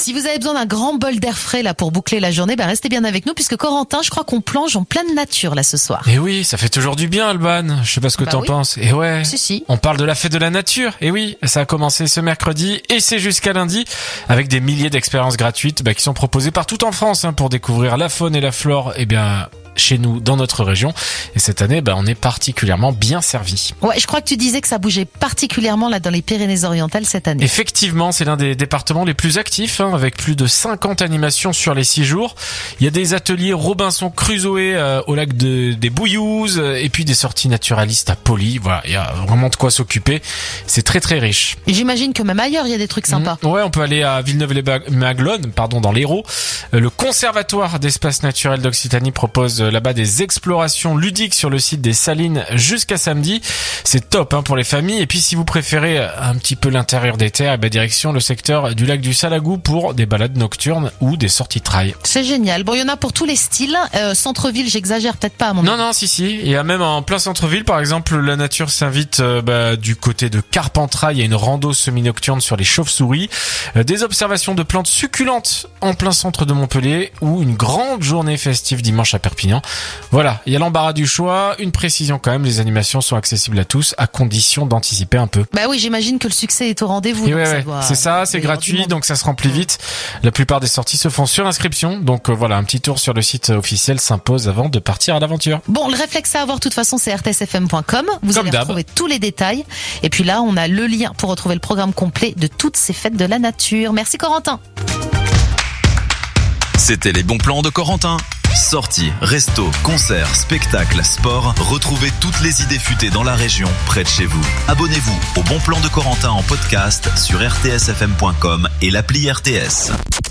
Si vous avez besoin d'un grand bol d'air frais là pour boucler la journée, restez bien avec nous puisque Corentin, je crois qu'on plonge en pleine nature là ce soir. Et oui, ça fait toujours du bien, Alban. Je sais pas ce que t'en penses. Et ouais. Si. On parle de la fête de la nature. Et oui, ça a commencé ce mercredi et c'est jusqu'à lundi avec des milliers d'expériences gratuites qui sont proposées partout en France pour découvrir la faune et la flore. Chez nous, dans notre région. Et cette année, on est particulièrement bien servi. Ouais, je crois que tu disais que ça bougeait particulièrement là dans les Pyrénées-Orientales cette année. Effectivement, c'est l'un des départements les plus actifs, avec plus de 50 animations sur les 6 jours. Il y a des ateliers Robinson Crusoe au lac des Bouillouzes, et puis des sorties naturalistes à Poly. Voilà, il y a vraiment de quoi s'occuper. C'est très très riche. Et j'imagine que même ailleurs, il y a des trucs sympas. Ouais, on peut aller à Villeneuve-les-Maglones, dans l'Hérault. Le Conservatoire d'espaces naturels d'Occitanie propose là-bas des explorations ludiques sur le site des Salines jusqu'à samedi. C'est top pour les familles. Et puis si vous préférez un petit peu l'intérieur des terres, direction le secteur du lac du Salagou pour des balades nocturnes ou des sorties trail. C'est génial. Bon, il y en a pour tous les styles. Centre-ville, j'exagère peut-être pas à mon avis. Non, si. Il y a même en plein centre-ville, par exemple, la nature s'invite du côté de Carpentras. Il y a une rando semi-nocturne sur les chauves-souris. Des observations de plantes succulentes en plein centre de Montpellier ou une grande journée festive dimanche à Perpignan. Voilà, il y a l'embarras du choix, une précision quand même, les animations sont accessibles à tous à condition d'anticiper un peu. Oui, j'imagine que le succès est au rendez-vous. C'est ça, c'est gratuit, donc ça se remplit vite. La plupart des sorties se font sur inscription, donc voilà, un petit tour sur le site officiel s'impose avant de partir à l'aventure. Bon, le réflexe à avoir de toute façon, c'est rtsfm.com. Vous allez retrouver tous les détails. Et puis là, on a le lien pour retrouver le programme complet de toutes ces fêtes de la nature. Merci Corentin. C'était les bons plans de Corentin. Sorties, restos, concerts, spectacles, sport, retrouvez toutes les idées futées dans la région, près de chez vous. Abonnez-vous au Bon Plan de Corentin en podcast sur rtsfm.com et l'appli RTS.